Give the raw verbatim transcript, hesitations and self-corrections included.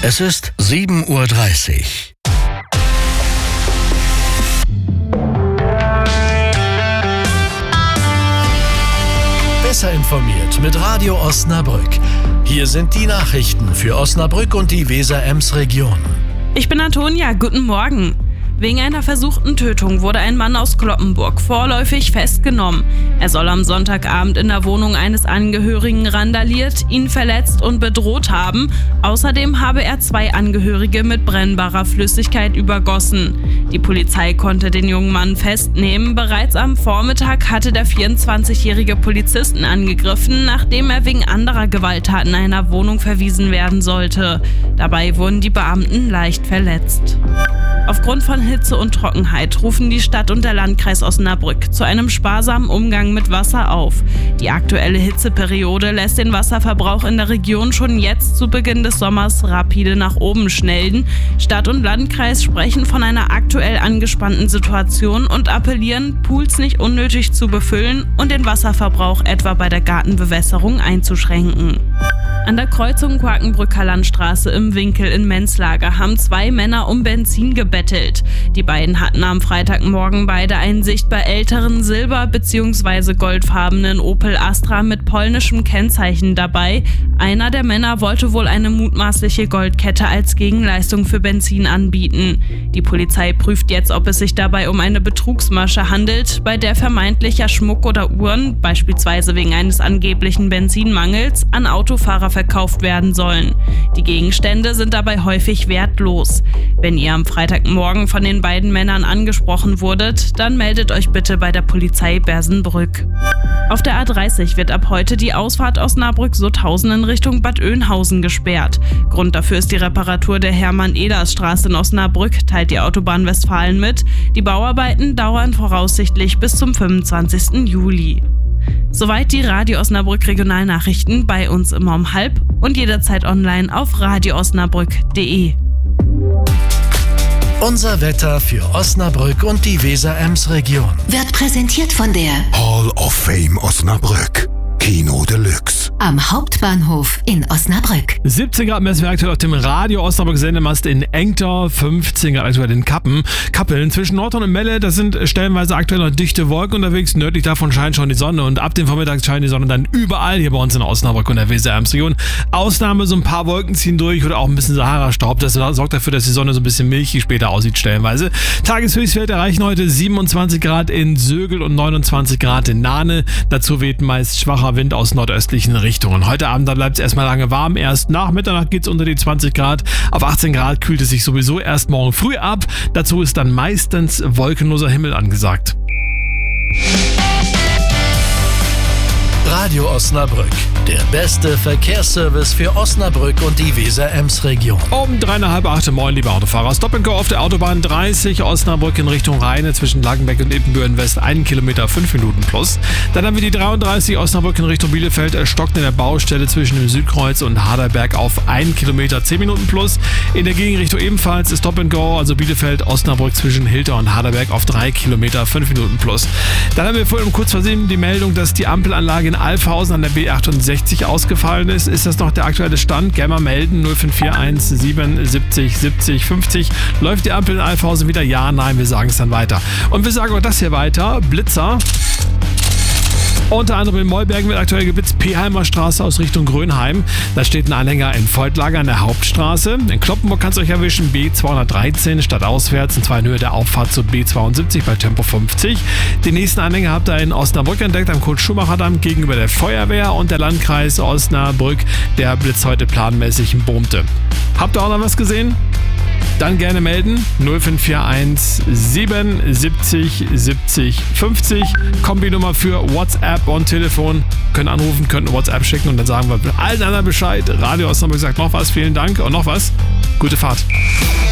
Es ist sieben Uhr dreißig. Besser informiert mit Radio Osnabrück. Hier sind die Nachrichten für Osnabrück und die Weser-Ems-Region. Ich bin Antonia, guten Morgen. Wegen einer versuchten Tötung wurde ein Mann aus Cloppenburg vorläufig festgenommen. Er soll am Sonntagabend in der Wohnung eines Angehörigen randaliert, ihn verletzt und bedroht haben. Außerdem habe er zwei Angehörige mit brennbarer Flüssigkeit übergossen. Die Polizei konnte den jungen Mann festnehmen. Bereits am Vormittag hatte der vierundzwanzigjährige Polizisten angegriffen, nachdem er wegen anderer Gewalttaten einer Wohnung verwiesen werden sollte. Dabei wurden die Beamten leicht verletzt. Aufgrund von Hitze und Trockenheit rufen die Stadt und der Landkreis Osnabrück zu einem sparsamen Umgang mit Wasser auf. Die aktuelle Hitzeperiode lässt den Wasserverbrauch in der Region schon jetzt zu Beginn des Sommers rapide nach oben schnellen. Stadt und Landkreis sprechen von einer aktuell angespannten Situation und appellieren, Pools nicht unnötig zu befüllen und den Wasserverbrauch etwa bei der Gartenbewässerung einzuschränken. An der Kreuzung Quakenbrücker Landstraße im Winkel in Menslager haben zwei Männer um Benzin gebettelt. Die beiden hatten am Freitagmorgen beide einen sichtbar älteren silber- bzw. goldfarbenen Opel Astra mit polnischem Kennzeichen dabei. Einer der Männer wollte wohl eine mutmaßliche Goldkette als Gegenleistung für Benzin anbieten. Die Polizei prüft jetzt, ob es sich dabei um eine Betrugsmasche handelt, bei der vermeintlicher Schmuck oder Uhren, beispielsweise wegen eines angeblichen Benzinmangels, an Autofahrer verkauft werden sollen. Die Gegenstände sind dabei häufig wertlos. Wenn ihr am Freitagmorgen von den beiden Männern angesprochen wurdet, dann meldet euch bitte bei der Polizei Bersenbrück. Auf der A dreißig wird ab heute die Ausfahrt Osnabrück-Sutthausen in Richtung Bad Oeynhausen gesperrt. Grund dafür ist die Reparatur der Hermann-Ehlers-Straße in Osnabrück, teilt die Autobahn Westfalen mit. Die Bauarbeiten dauern voraussichtlich bis zum fünfundzwanzigsten Juli. Soweit die Radio Osnabrück Regionalnachrichten, bei uns immer um halb und jederzeit online auf radio osnabrück punkt de. Unser Wetter für Osnabrück und die Weser-Ems-Region Wird präsentiert von der Hall of Fame Osnabrück. Kino Deluxe. Am Hauptbahnhof in Osnabrück. siebzehn Grad messen wir aktuell auf dem Radio Osnabrück Sendemast in Engter, fünfzehn Grad aktuell in Kappen. Kappeln zwischen Nordhorn und Melle, das sind stellenweise aktuell noch dichte Wolken unterwegs. Nördlich davon scheint schon die Sonne und ab dem Vormittag scheint die Sonne dann überall hier bei uns in Osnabrück und der Weser-Ems-Region. Ausnahme, so ein paar Wolken ziehen durch oder auch ein bisschen Sahara-Staub. Das sorgt dafür, dass die Sonne so ein bisschen milchig später aussieht stellenweise. Tageshöchstwerte erreichen heute siebenundzwanzig Grad in Sögel und neunundzwanzig Grad in Nahne. Dazu weht meist schwacher Wind aus nordöstlichen Richtungen. Heute Abend bleibt es erstmal lange warm. Erst nach Mitternacht geht es unter die zwanzig Grad. Auf achtzehn Grad kühlt es sich sowieso erst morgen früh ab. Dazu ist dann meistens wolkenloser Himmel angesagt. Radio Osnabrück, der beste Verkehrsservice für Osnabrück und die Weser-Ems-Region. Um drei nach halb acht, moin liebe Autofahrer. Stop and Go auf der Autobahn dreißig, Osnabrück in Richtung Rheine zwischen Langenbeck und Ippenbüren West, einen Kilometer, fünf Minuten plus. Dann haben wir die dreiunddreißig, Osnabrück in Richtung Bielefeld, stockt in der Baustelle zwischen dem Südkreuz und Haderberg auf einen Kilometer, zehn Minuten plus. In der Gegenrichtung ebenfalls Stop and Go, also Bielefeld, Osnabrück zwischen Hilter und Haderberg auf drei Kilometer, fünf Minuten plus. Dann haben wir vorhin kurz versehen die Meldung, dass die Ampelanlage in Alfhausen an der B achtundsechzig ausgefallen ist. Ist das noch der aktuelle Stand? Gerne mal melden. null fünf vier eins sieben siebzig siebzig fünfzig. Läuft die Ampel in Alfhausen wieder? Ja, nein, wir sagen es dann weiter. Und wir sagen auch das hier weiter. Blitzer. Unter anderem in Mollbergen wird aktuell geblitzt, Peheimer Straße aus Richtung Grönheim. Da steht ein Anhänger in Feutlager an der Hauptstraße. In Cloppenburg kann es euch erwischen, B zweihundertdreizehn stadtauswärts, und zwar in Höhe der Auffahrt zur B zweiundsiebzig bei Tempo fünfzig. Den nächsten Anhänger habt ihr in Osnabrück entdeckt, am Kurt-Schumacher-Damm gegenüber der Feuerwehr, und der Landkreis Osnabrück, der blitzt heute planmäßig in Bohmte. Habt ihr auch noch was gesehen? Dann gerne melden. null fünf vier eins sieben siebzig siebzig fünfzig. Kombinummer für WhatsApp und Telefon. Können anrufen, können WhatsApp schicken und dann sagen wir allen anderen Bescheid. Radio Osnabrück sagt noch was. Vielen Dank und noch was. Gute Fahrt.